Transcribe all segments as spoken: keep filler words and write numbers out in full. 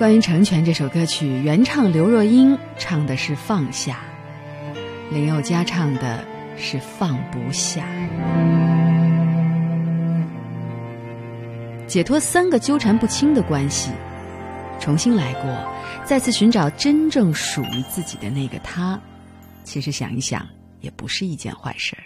关于《成全》这首歌曲，原唱刘若英唱的是放下，林宥嘉唱的是放不下。解脱三个纠缠不清的关系，重新来过，再次寻找真正属于自己的那个他，其实想一想也不是一件坏事儿。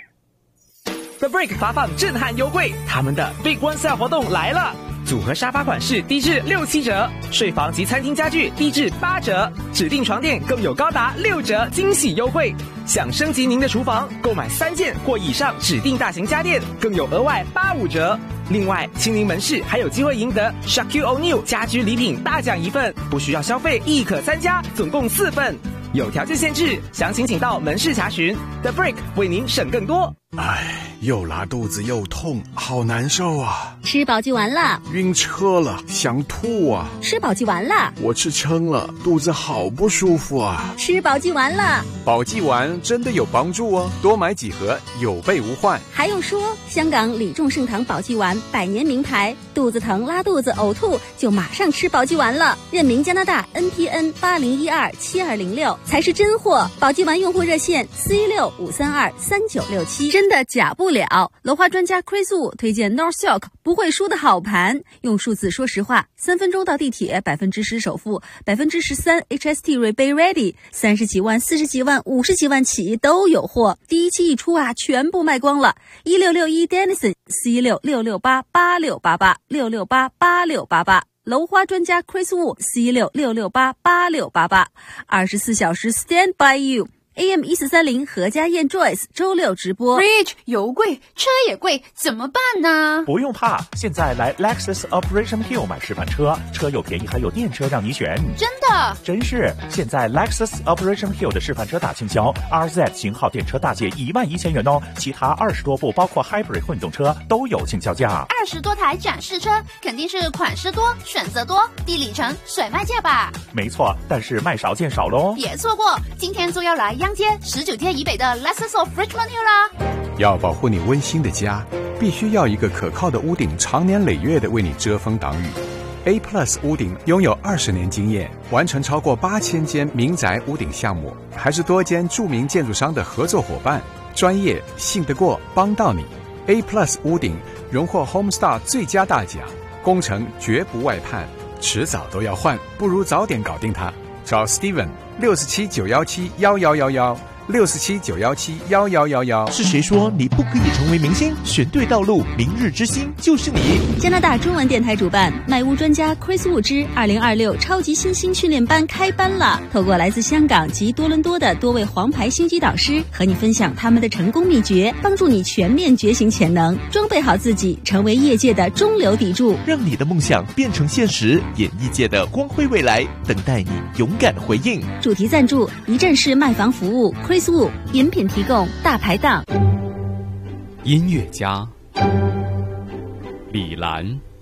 The Brick 发放震撼优惠，他们的 Big One Sale 活动来了！组合沙发款式低至六七折，睡房及餐厅家具低至八折，指定床垫更有高达六折惊喜优惠。想升级您的厨房，购买三件或以上指定大型家电，更有额外八五折。另外，亲临门市还有机会赢得 Shaquille O'Neal 家居礼品大奖一份，不需要消费亦可参加，总共四份。有条件限制，详情请到门市查询。The Brick 为您省更多。 唉，又拉肚子又痛，好难受啊！ 吃保济丸了， 晕车了，想吐啊！ 吃保济丸了， 我吃撑了，肚子好不舒服啊！ 吃保济丸了， 保济丸真的有帮助哦，多买几盒，有备无患。 还用说，香港李众盛堂保济丸百年名牌，肚子疼、拉肚子、呕吐就马上吃保济丸了。认明加拿大 N P N 八零一二七二零六才是真货。保济丸用户热线四一六五三二三九六七。真的假不了，楼花专家 Chris Wu 推荐 North Silk 不会输的好盘，用数字说实话，三分钟到地铁，百分之十首付，百分之十三 H S T rebate ready， 三十几万、四十几万、五十几万起都有货。第一期一出啊，全部卖光了。一六六一 Dennison 四一六六六八八六八八六六八八六八八。楼花专家 Chris Wu 四一六六六八八六八八，二十四小时 Stand by you。A M 一四三零何家燕 Joyce 周六直播。 Rich 油贵，车也贵，怎么办呢？ 不用怕，现在来 Lexus Operation Hill 买示范车，车又便宜还有电车让你选。 真的？ 真是，现在 Lexus Operation Hill 的示范车大倾销 ，R Z 型号电车大借一万一千元哦，其他二十多部包括 Hybrid 混动车都有倾销价。 二十多台展示车，肯定是款式多、选择多、低里程、甩卖价吧？ 没错，但是卖少见少喽。 别错过，今天就要来央街十九街以北的 Lexus of Richmond Hill 啦！ 要保护你温馨的家，必须要一个可靠的屋顶，长年累月的为你遮风挡雨。A Plus 屋顶拥有二十年经验，完成超过八千间民宅屋顶项目，还是多间著名建筑商的合作伙伴，专业信得过，帮到你。A Plus 屋顶荣获 Homestar 最佳大奖，工程绝不外判，迟早都要换，不如早点搞定它。找 Steven 六四七九幺七幺幺幺幺。六四七九幺七幺幺幺幺。 是谁说你不可以成为明星？选对道路，明日之星就是你。 加拿大中文电台主办卖屋专家 Chris Wu 之二零二六超级新星训练班开班了。透过来自香港及多伦多的多位黄牌星级导师，和你分享他们的成功秘诀，帮助你全面觉醒潜能，装备好自己，成为业界的中流砥柱， 让你的梦想变成现实。演艺界的光辉未来，等待你勇敢回应。 主题赞助一站式卖房服务 Chris Wu， 饮品提供大排档。 音乐家李兰。